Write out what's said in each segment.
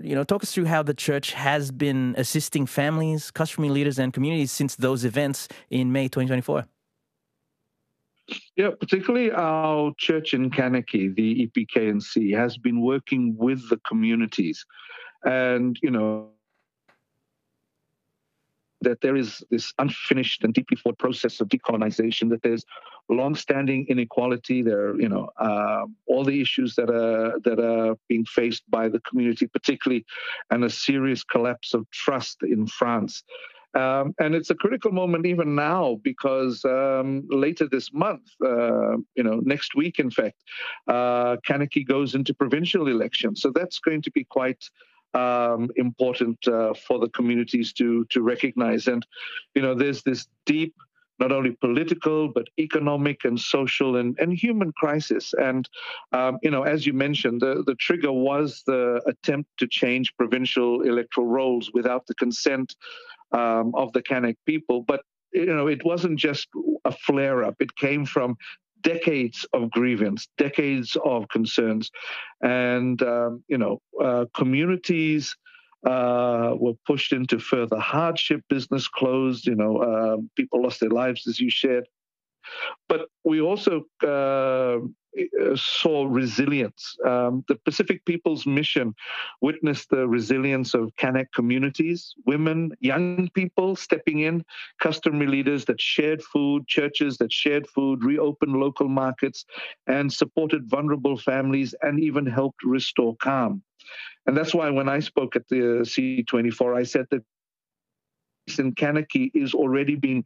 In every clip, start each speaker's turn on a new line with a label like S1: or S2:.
S1: talk us through how the church has been assisting families, customary leaders, and communities since those events in May 2024.
S2: Yeah, particularly our church in Kanaki, the EPKNC, has been working with the communities. And, that there is this unfinished and deeply fought process of decolonization, that there's long-standing inequality. There are, all the issues that are being faced by the community, particularly, and a serious collapse of trust in France. And it's a critical moment even now because later this month, next week, in fact, Kanaki goes into provincial elections. So that's going to be quite important for the communities to recognize. And, there's this deep, not only political, but economic and social and human crisis. And, as you mentioned, the trigger was the attempt to change provincial electoral rolls without the consent of the Kanak people. But, it wasn't just a flare-up. It came from decades of grievance, decades of concerns. And, communities were pushed into further hardship, business closed, people lost their lives, as you shared. But we also saw resilience. The Pacific People's Mission witnessed the resilience of Kanak communities, women, young people stepping in, customary leaders that shared food, churches that shared food, reopened local markets, and supported vulnerable families and even helped restore calm. And that's why when I spoke at the C24, I said that in Kanaki is already being,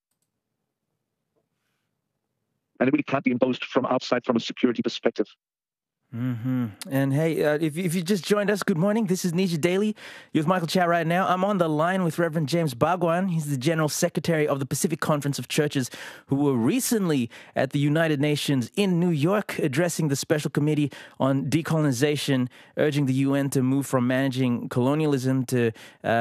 S2: and it really can't be imposed from outside from a security perspective.
S1: Mm-hmm. And hey, if you just joined us, good morning. This is Nija Daily. You're with Michael Chow right now. I'm on the line with Reverend James Bhagwan. He's the General Secretary of the Pacific Conference of Churches, who were recently at the United Nations in New York addressing the Special Committee on Decolonization, urging the UN to move from managing colonialism to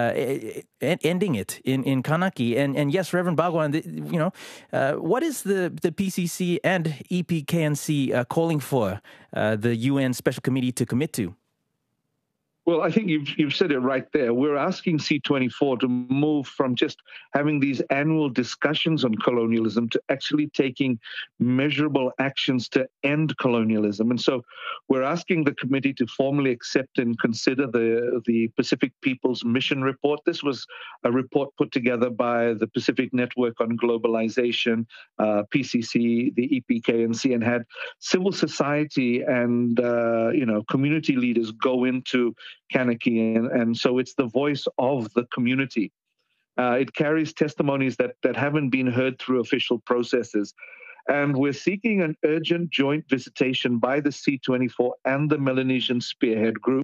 S1: ending it in Kanaki. And yes, Reverend Bhagwan, what is the PCC and EPKNC calling for the UN Special Committee to commit to?
S2: Well, I think you've said it right there. We're asking C24 to move from just having these annual discussions on colonialism to actually taking measurable actions to end colonialism. And so we're asking the committee to formally accept and consider the Pacific People's Mission report. This was a report put together by the Pacific Network on Globalization, PCC, the EPKNC, and had civil society and community leaders go into Kanaki, and so it's the voice of the community. It carries testimonies that haven't been heard through official processes. And we're seeking an urgent joint visitation by the C24 and the Melanesian Spearhead Group.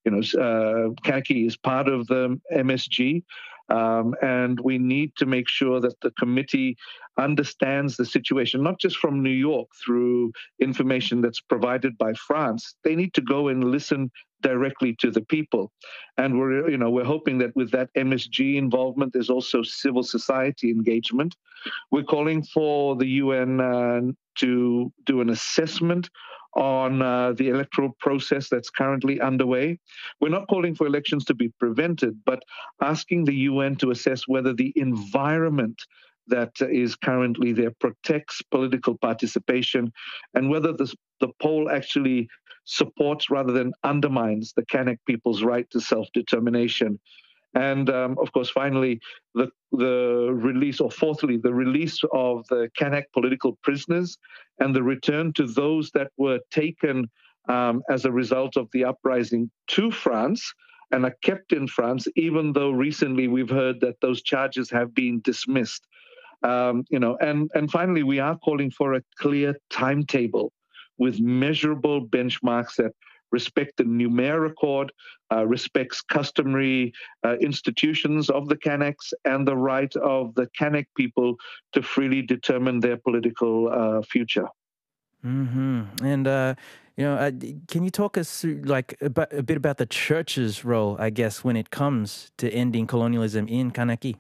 S2: Kanaki is part of the MSG, and we need to make sure that the committee understands the situation, not just from New York through information that's provided by France. They need to go and listen directly to the people. And we're hoping that with that MSG involvement, there's also civil society engagement. We're calling for the UN to do an assessment on the electoral process that's currently underway. We're not calling for elections to be prevented, but asking the UN to assess whether the environment that is currently there protects political participation and whether the poll actually supports rather than undermines the Kanak people's right to self-determination. And, of course, finally, the release of the Kanak political prisoners and the return to those that were taken as a result of the uprising to France and are kept in France, even though recently we've heard that those charges have been dismissed. And finally, we are calling for a clear timetable with measurable benchmarks that respect the Nouméa Accord, respects customary institutions of the Kanaks and the right of the Kanak people to freely determine their political future.
S1: Mm-hmm. And, can you talk us through, a bit about the church's role, I guess, when it comes to ending colonialism in Kanaki?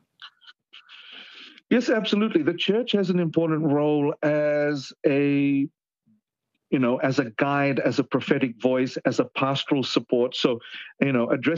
S2: Yes, absolutely. The church has an important role as a guide, as a prophetic voice, as a pastoral support. So, addressing